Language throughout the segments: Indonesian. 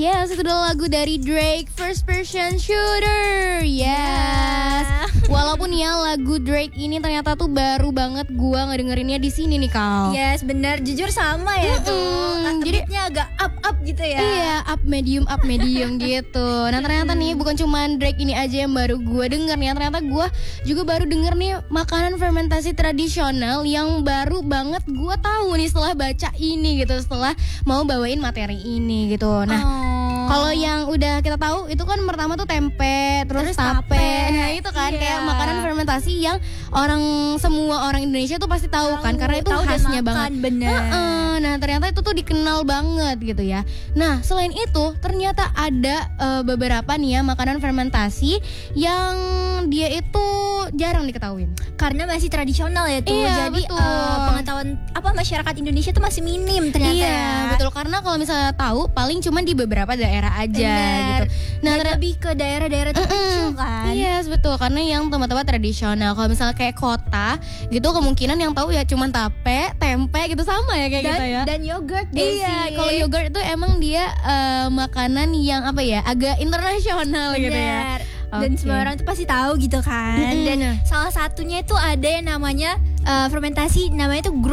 Yes, itu adalah lagu dari Drake, First Person Shooter. Yes. Walaupun ya lagu Drake ini ternyata tuh baru banget gua ngedengerinnya di sini nih, Kal. Yes, benar. Jujur sama ya tuh. Jadi beatnya agak up gitu ya. Iya, up medium gitu. Nah, ternyata nih bukan cuma Drake ini aja yang baru gua denger nih. Ternyata gua juga baru denger nih makanan fermentasi tradisional yang baru banget gua tahu nih setelah baca ini gitu, setelah mau bawain materi ini gitu. Nah, kalau yang udah kita tahu itu kan pertama tuh tempe, terus tape. Nah, itu kan kayak makanan fermentasi yang semua orang Indonesia tuh pasti tahu kan, karena itu khasnya banget. Nah, ternyata itu tuh dikenal banget gitu ya. Nah, selain itu ternyata ada beberapa nih ya makanan fermentasi yang dia itu jarang diketahuin karena masih tradisional ya tuh. Iya, jadi pengetahuan masyarakat Indonesia tuh masih minim ternyata. Iya, betul, karena kalau misalnya tahu paling cuma di beberapa daerah aja gitu. Nah, lebih ke daerah-daerah terpencil kan. Iya, betul, karena yang tempat-tempat tradisional. Kalau misalnya kayak kota gitu, kemungkinan yang tahu ya cuma tape, tempe gitu, sama ya kayak gitu ya. Dan yogurt Iya, kalau yogurt itu emang dia makanan yang agak internasional gitu ya. Dan semua orang tuh pasti tahu gitu kan. Dan salah satunya itu ada yang namanya fermentasi, namanya itu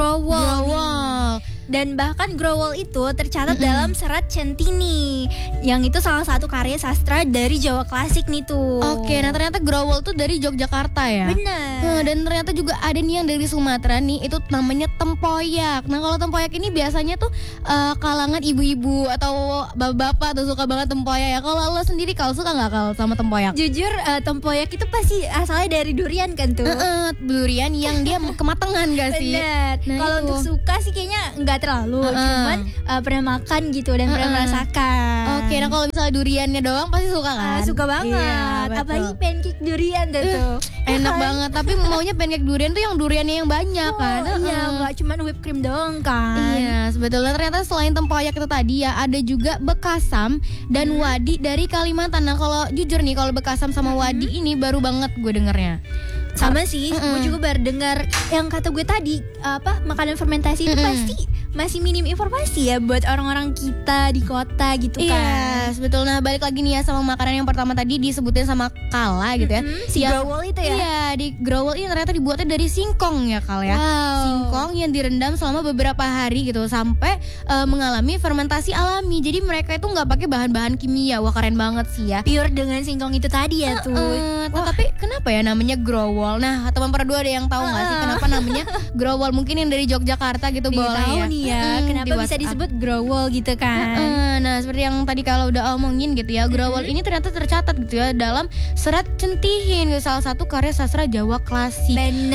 growol. Dan bahkan growol itu tercatat dalam serat Centini, yang itu salah satu karya sastra dari Jawa klasik nih tuh. Oke, nah ternyata growol tuh dari Yogyakarta ya. Benar. Dan ternyata juga ada nih yang dari Sumatera nih, itu namanya tempoyak. Nah, kalau tempoyak ini biasanya tuh kalangan ibu-ibu atau bapak-bapak tuh suka banget tempoyak ya. Kalau lo sendiri kalau suka nggak kalau sama tempoyak? Jujur, tempoyak itu pasti asalnya dari durian kan tuh. Durian yang dia kematangan gak sih? Benar. Nah, kalau untuk suka sih kayaknya nggak terlalu, cuman pernah makan gitu dan pernah merasakan. Oke, nah kalau misalnya duriannya doang pasti suka kan? Suka banget. Iya, apalagi pancake durian tuh. Enak banget, tapi maunya pancake durian tuh yang duriannya yang banyak kan? Iya, nggak cuman whipped cream doang kan? Iya, sebetulnya ternyata selain tempoyak itu tadi ya, ada juga bekasam dan wadi dari Kalimantan. Nah, kalau jujur nih, kalau bekasam sama wadi ini baru banget gue dengernya. Sama sih, gue juga baru dengar yang kata gue tadi, makanan fermentasi itu pasti masih minim informasi ya buat orang-orang kita di kota gitu kan. Iya, sebetulnya. Nah, balik lagi nih ya sama makanan yang pertama tadi disebutin sama Kala gitu ya. Si growol itu ya? Iya, di growol ini ternyata dibuatnya dari singkong ya, Kal ya. Singkong yang direndam selama beberapa hari gitu sampai mengalami fermentasi alami. Jadi mereka itu nggak pakai bahan-bahan kimia. Wah, keren banget sih ya. Pure dengan singkong itu tadi ya tuh. Tapi kenapa ya namanya growol? Nah, teman perdua ada yang tahu nggak sih kenapa namanya growol? Mungkin yang dari Yogyakarta gitu boleh ya. Nih ya, kenapa bisa disebut growol gitu kan? Nah, seperti yang tadi kalau udah omongin gitu ya, growol ini ternyata tercatat gitu ya dalam serat Centihin, salah satu karya sastra Jawa klasik.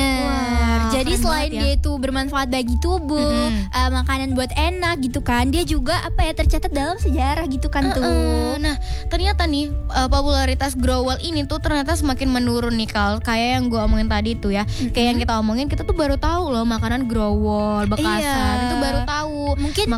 Bener. Jadi selain dia itu bermanfaat bagi tubuh, makanan buat enak gitu kan, dia juga tercatat dalam sejarah gitu kan tuh. Nah, ternyata nih popularitas growol ini tuh ternyata semakin menurun nih, Kal. Kayak yang gue omongin tadi tuh ya, kayak yang kita omongin, kita tuh baru tahu loh makanan growol, bekasan itu baru tahu. Mungkin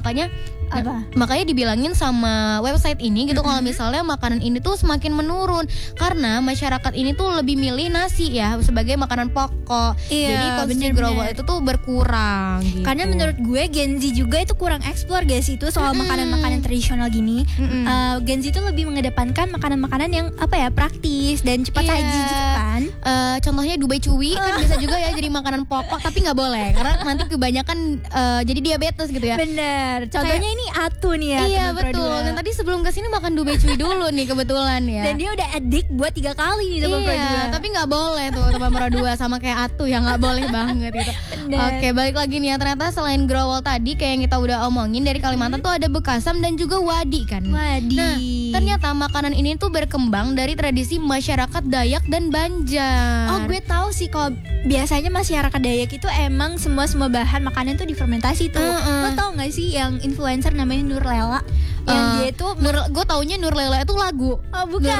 makanya dibilangin sama website ini gitu, kalau misalnya makanan ini tuh semakin menurun karena masyarakat ini tuh lebih milih nasi ya sebagai makanan pokok. Jadi konsumsi growol itu tuh berkurang gitu. Karena menurut gue Gen Z juga itu kurang eksplor guys itu soal makanan-makanan tradisional gini. Gen Z itu lebih mengedepankan makanan-makanan yang praktis dan cepat saji gitu kan. Contohnya Dubai Cuy kan bisa juga ya jadi makanan pokok, tapi nggak boleh karena nanti kebanyakan jadi diabetes gitu ya. Bener. Contohnya ini Atu nih ya. Iya betul. Dan tadi sebelum kesini makan Dubai Cuy dulu nih kebetulan ya. Dan dia udah addict buat 3 kali nih teman Pro 2. Tapi nggak boleh tuh teman Pro 2 sama kayak Atu yang nggak boleh banget gitu. Oke, balik lagi nih ya, ternyata selain growol tadi kayak yang kita udah omongin dari Kalimantan tuh ada bekasam dan juga wadi kan. Wadi. Nah, ternyata makanan ini tuh berkembang dari tradisi masyarakat Dayak dan Banjar. Oh, gue tahu sih kalau biasanya masyarakat Dayak itu emang semua bahan makanan tuh difermentasi tuh. Lo tau nggak sih yang influencer namanya Nur Lela? Yang dia itu gue taunya Nur Lela itu lagu. Oh, bukan.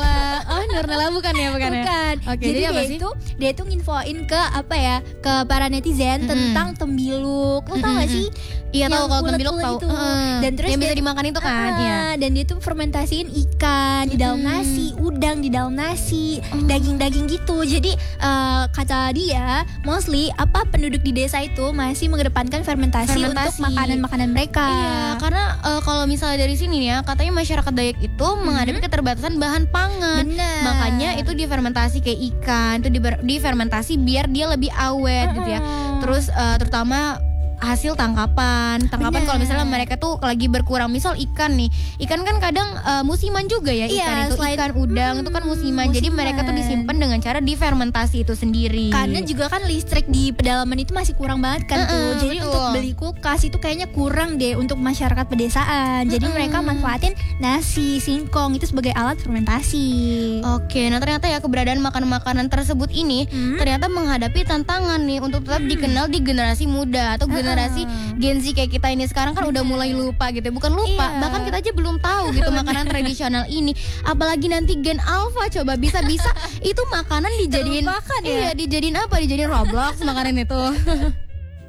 Nur Lela bukan ya, bukan. Oke, jadi dia itu nginfoin ke ke para netizen tentang tembiluk. Lo tau gak sih? Iya, tahu kalau tembiluk tahu. Dan terus yang bisa dimakan itu kan. Dan dia tuh fermentasiin ikan di dalam nasi, udang di dalam nasi, daging-daging gitu. Jadi kata dia mostly penduduk di desa itu masih mengedepankan fermentasi untuk makanan-makanan mereka. Iya, karena kalau misalnya dari sini nih ya, katanya masyarakat Dayak itu menghadapi keterbatasan bahan pangan. Bener. Makanya itu difermentasi kayak ikan, itu difermentasi biar dia lebih awet gitu ya. Terus terutama hasil tangkapan kalau misalnya mereka tuh lagi berkurang, misal ikan nih, ikan kan kadang musiman juga ya, ikan itu ikan udang itu kan musiman, jadi mereka tuh disimpan dengan cara difermentasi itu sendiri. Karena juga kan listrik di pedalaman itu masih kurang banget kan tuh, jadi untuk beli kulkas itu kayaknya kurang deh untuk masyarakat pedesaan. Jadi mereka manfaatin nasi, singkong itu sebagai alat fermentasi. Oke, nah ternyata ya keberadaan makanan-makanan tersebut ini ternyata menghadapi tantangan nih untuk tetap dikenal di generasi muda atau generasi Gen Z kayak kita ini sekarang kan udah mulai lupa gitu. Bukan lupa, bahkan kita aja belum tahu gitu makanan tradisional ini. Apalagi nanti Gen Alpha, coba bisa-bisa itu makanan dijadiin Terlupakan ya? Iya, dijadiin apa? Dijadiin Roblox makanan itu.